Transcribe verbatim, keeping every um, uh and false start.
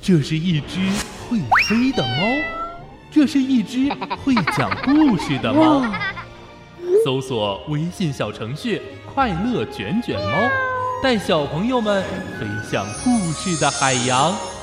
这是一只会飞的猫，这是一只会讲故事的猫。搜索微信小程序快乐卷卷猫，带小朋友们飞向故事的海洋。